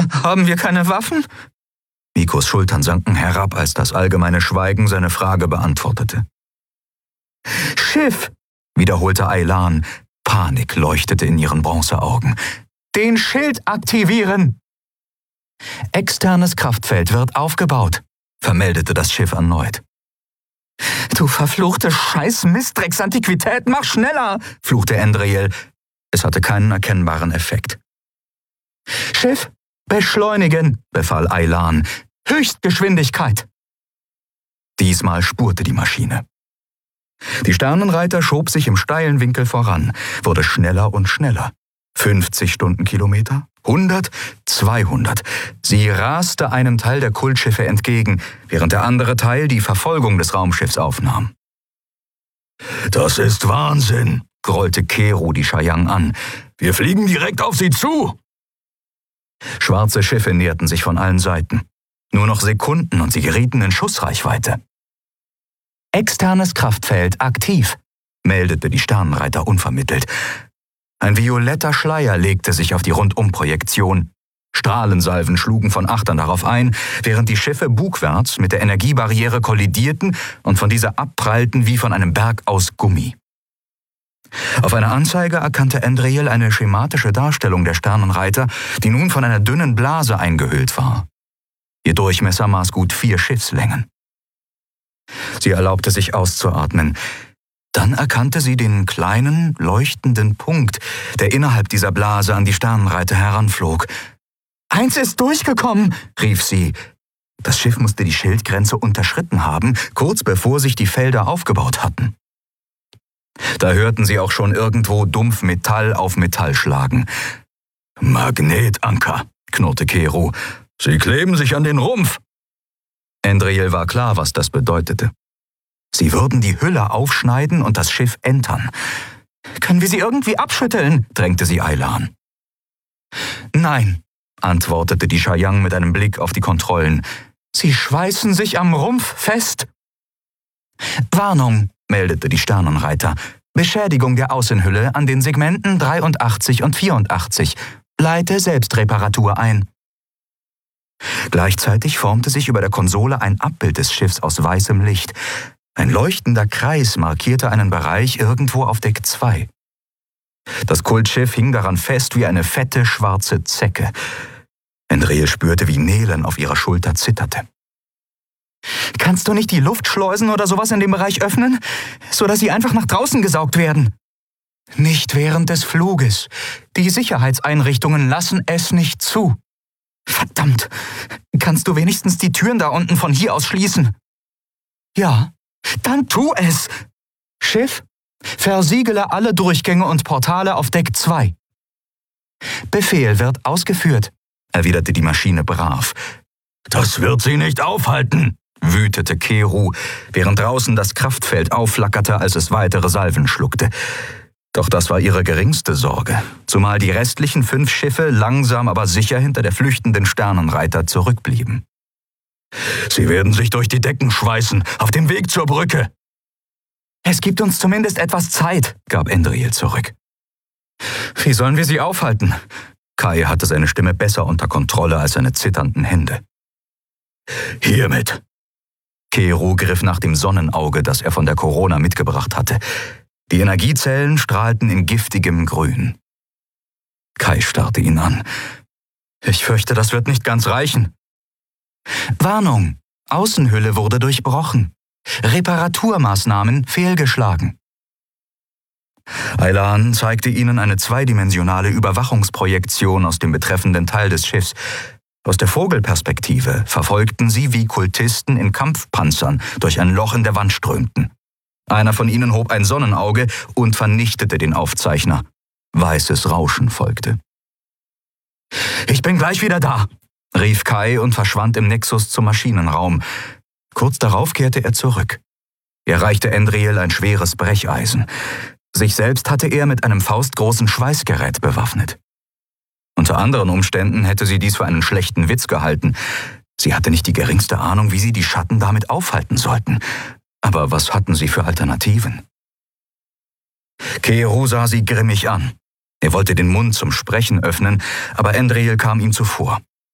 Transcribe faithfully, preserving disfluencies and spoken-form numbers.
Haben wir keine Waffen? Mikos Schultern sanken herab, als das allgemeine Schweigen seine Frage beantwortete. Schiff, wiederholte Aylan. Panik leuchtete in ihren Bronzeaugen. Den Schild aktivieren! Externes Kraftfeld wird aufgebaut, vermeldete das Schiff erneut. Du verfluchte Scheiß-Mistdrecks-Antiquität, mach schneller, fluchte Endriel. Es hatte keinen erkennbaren Effekt. Schiff, beschleunigen, befahl Aylan. Höchstgeschwindigkeit. Diesmal spurte die Maschine. Die Sternenreiter schob sich im steilen Winkel voran, wurde schneller und schneller. fünfzig Stundenkilometer, hundert, zweihundert. Sie raste einem Teil der Kultschiffe entgegen, während der andere Teil die Verfolgung des Raumschiffs aufnahm. »Das ist Wahnsinn«, grollte Keru die Shayang an. »Wir fliegen direkt auf sie zu!« Schwarze Schiffe näherten sich von allen Seiten. Nur noch Sekunden und sie gerieten in Schussreichweite. »Externes Kraftfeld aktiv«, meldete die Sternenreiter unvermittelt. Ein violetter Schleier legte sich auf die Rundumprojektion. Strahlensalven schlugen von Achtern darauf ein, während die Schiffe bugwärts mit der Energiebarriere kollidierten und von dieser abprallten wie von einem Berg aus Gummi. Auf einer Anzeige erkannte Endriel eine schematische Darstellung der Sternenreiter, die nun von einer dünnen Blase eingehüllt war. Ihr Durchmesser maß gut vier Schiffslängen. Sie erlaubte sich auszuatmen. Dann erkannte sie den kleinen, leuchtenden Punkt, der innerhalb dieser Blase an die Sternenreiter heranflog. »Eins ist durchgekommen«, rief sie. Das Schiff musste die Schildgrenze unterschritten haben, kurz bevor sich die Felder aufgebaut hatten. Da hörten sie auch schon irgendwo dumpf Metall auf Metall schlagen. »Magnetanker«, knurrte Keru. »Sie kleben sich an den Rumpf.« Endriel war klar, was das bedeutete. Sie würden die Hülle aufschneiden und das Schiff entern. »Können wir sie irgendwie abschütteln?« drängte sie Aylan. »Nein«, antwortete die Shayang mit einem Blick auf die Kontrollen. »Sie schweißen sich am Rumpf fest.« »Warnung«, meldete die Sternenreiter. »Beschädigung der Außenhülle an den Segmenten dreiundachtzig und vierundachtzig. Leite Selbstreparatur ein.« Gleichzeitig formte sich über der Konsole ein Abbild des Schiffs aus weißem Licht. Ein leuchtender Kreis markierte einen Bereich irgendwo auf Deck zwei. Das Kultschiff hing daran fest wie eine fette, schwarze Zecke. Endriel spürte, wie Nelen auf ihrer Schulter zitterte. »Kannst du nicht die Luftschleusen oder sowas in dem Bereich öffnen, sodass sie einfach nach draußen gesaugt werden?« »Nicht während des Fluges. Die Sicherheitseinrichtungen lassen es nicht zu.« »Verdammt! Kannst du wenigstens die Türen da unten von hier aus schließen?« »Ja.« »Dann tu es!« »Schiff, versiegele alle Durchgänge und Portale auf Deck zwei.« »Befehl wird ausgeführt«, erwiderte die Maschine brav. »Das wird sie nicht aufhalten«, wütete Keru, während draußen das Kraftfeld aufflackerte, als es weitere Salven schluckte. Doch das war ihre geringste Sorge, zumal die restlichen fünf Schiffe langsam aber sicher hinter der flüchtenden Sternenreiter zurückblieben. »Sie werden sich durch die Decken schweißen, auf dem Weg zur Brücke.« »Es gibt uns zumindest etwas Zeit«, gab Endriel zurück. »Wie sollen wir sie aufhalten?« Kai hatte seine Stimme besser unter Kontrolle als seine zitternden Hände. »Hiermit.« Keru griff nach dem Sonnenauge, das er von der Corona mitgebracht hatte. Die Energiezellen strahlten in giftigem Grün. Kai starrte ihn an. »Ich fürchte, das wird nicht ganz reichen.« »Warnung! Außenhülle wurde durchbrochen. Reparaturmaßnahmen fehlgeschlagen.« Aylan zeigte ihnen eine zweidimensionale Überwachungsprojektion aus dem betreffenden Teil des Schiffs. Aus der Vogelperspektive verfolgten sie, wie Kultisten in Kampfpanzern durch ein Loch in der Wand strömten. Einer von ihnen hob ein Sonnenauge und vernichtete den Aufzeichner. Weißes Rauschen folgte. »Ich bin gleich wieder da«, rief Kai und verschwand im Nexus zum Maschinenraum. Kurz darauf kehrte er zurück. Er reichte Endriel ein schweres Brecheisen. Sich selbst hatte er mit einem faustgroßen Schweißgerät bewaffnet. Unter anderen Umständen hätte sie dies für einen schlechten Witz gehalten. Sie hatte nicht die geringste Ahnung, wie sie die Schatten damit aufhalten sollten. Aber was hatten sie für Alternativen? Keru sah sie grimmig an. Er wollte den Mund zum Sprechen öffnen, aber Endriel kam ihm zuvor.